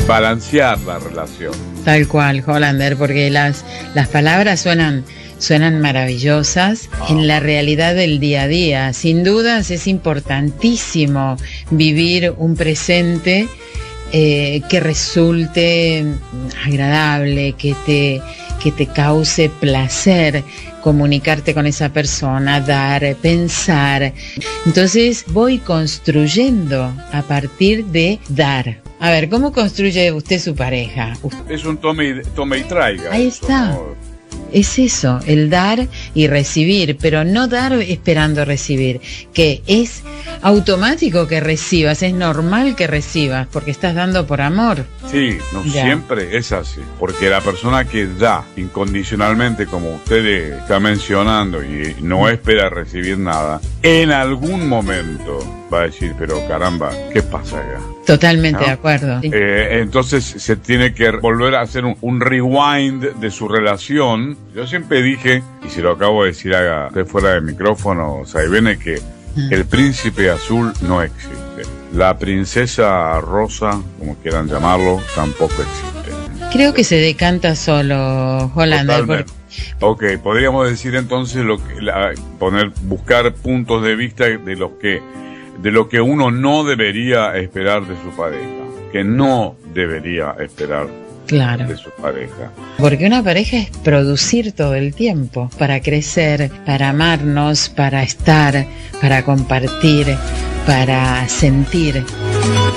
balancear la relación. Tal cual, Hollander, porque las palabras suenan maravillosas en la realidad del día a día. Sin dudas es importantísimo vivir un presente que resulte agradable, que te cause placer, comunicarte con esa persona, dar, pensar. Entonces voy construyendo a partir de dar. A ver, ¿cómo construye usted su pareja? Es un tome y traiga. Ahí eso, está. ¿no? Es eso, el dar y recibir, pero no dar esperando recibir, que es automático que recibas, es normal que recibas, porque estás dando por amor. Sí, no siempre es así, porque la persona que da incondicionalmente, como usted está mencionando, y no espera recibir nada, en algún momento va a decir, pero caramba, ¿qué pasa acá? Totalmente, ¿no? De acuerdo. Entonces se tiene que volver a hacer un rewind de su relación. Yo siempre dije, y se lo acabo de decir a usted fuera de micrófono, Saibene, que el príncipe azul no existe. La princesa rosa, como quieran llamarlo, tampoco existe. Creo que se decanta solo, Hollander. Ok, podríamos decir entonces buscar puntos de vista de lo que uno no debería esperar de su pareja, que no debería esperar de su pareja. Porque una pareja es producir todo el tiempo, para crecer, para amarnos, para estar, para compartir, para sentir.